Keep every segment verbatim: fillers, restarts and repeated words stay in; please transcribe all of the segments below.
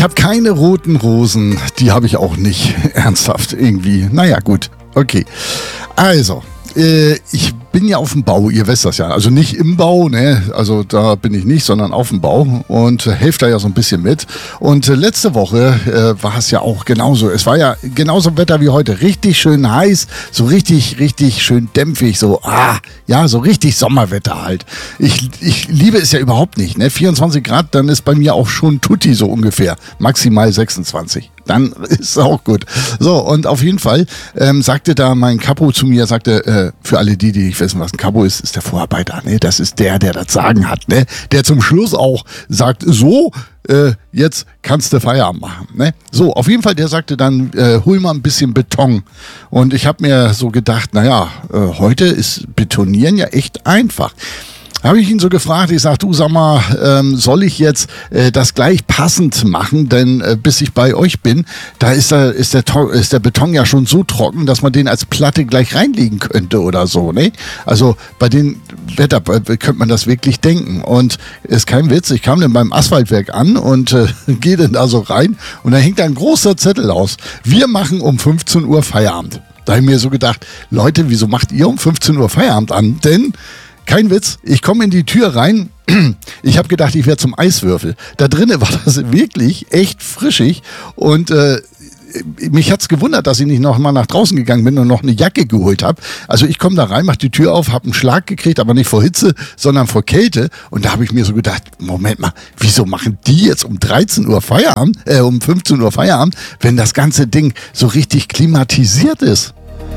habe keine roten Rosen, die habe ich auch nicht. Ernsthaft irgendwie. Naja, gut. Okay. Also, äh, ich bin ja auf dem Bau, ihr wisst das ja. Also nicht im Bau, ne? Also da bin ich nicht, sondern auf dem Bau und äh, helfe da ja so ein bisschen mit. Und äh, letzte Woche äh, war es ja auch genauso. Es war ja genauso Wetter wie heute. Richtig schön heiß, so richtig, richtig schön dämpfig. So, ah, ja, so richtig Sommerwetter halt. Ich, ich liebe es ja überhaupt nicht, ne? vierundzwanzig Grad, dann ist bei mir auch schon Tutti so ungefähr. Maximal sechsundzwanzig. Dann ist es auch gut. So, und auf jeden Fall ähm, sagte da mein Capo zu mir, sagte, äh, für alle die, die nicht wissen, was ein Capo ist, ist der Vorarbeiter. Ne? Das ist der, der das Sagen hat. Ne? Der zum Schluss auch sagt, so, äh, jetzt kannst du Feierabend machen. Ne? So, auf jeden Fall, der sagte dann, äh, hol mal ein bisschen Beton. Und ich habe mir so gedacht, naja, äh, heute ist Betonieren ja echt einfach. Habe ich ihn so gefragt, ich sage, du sag mal, ähm, soll ich jetzt äh, das gleich passend machen, denn äh, bis ich bei euch bin, da ist der, ist, der ist der Beton ja schon so trocken, dass man den als Platte gleich reinlegen könnte oder so, ne? Also bei den Wetter könnte man das wirklich denken und ist kein Witz, ich kam dann beim Asphaltwerk an und äh, gehe dann da so rein und da hängt da ein großer Zettel aus, wir machen um fünfzehn Uhr Feierabend. Da habe ich mir so gedacht, Leute, wieso macht ihr um fünfzehn Uhr Feierabend an? Denn kein Witz, ich komme in die Tür rein, ich habe gedacht, ich wäre zum Eiswürfel. Da drinnen war das wirklich echt frischig und äh, mich hat's gewundert, dass ich nicht noch mal nach draußen gegangen bin und noch eine Jacke geholt habe. Also ich komme da rein, mache die Tür auf, habe einen Schlag gekriegt, aber nicht vor Hitze, sondern vor Kälte. Und da habe ich mir so gedacht, Moment mal, wieso machen die jetzt um dreizehn Uhr Feierabend, äh, um fünfzehn Uhr Feierabend, wenn das ganze Ding so richtig klimatisiert ist?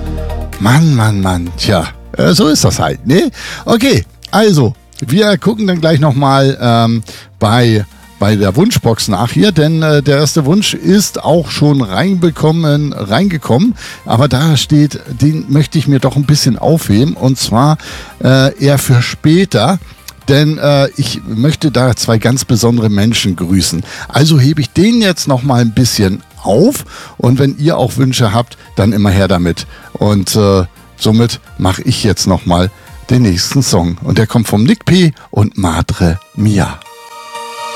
Mann, Mann, Mann, tja. So ist das halt, ne? Okay, also, wir gucken dann gleich nochmal ähm, bei, bei der Wunschbox nach hier, denn äh, der erste Wunsch ist auch schon reinbekommen, reingekommen, aber da steht, den möchte ich mir doch ein bisschen aufheben und zwar äh, eher für später. Denn äh, ich möchte da zwei ganz besondere Menschen grüßen. Also hebe ich den jetzt nochmal ein bisschen auf und wenn ihr auch Wünsche habt, dann immer her damit. Und äh, somit mache ich jetzt nochmal den nächsten Song. Und der kommt vom Nick P. und Madre Mia.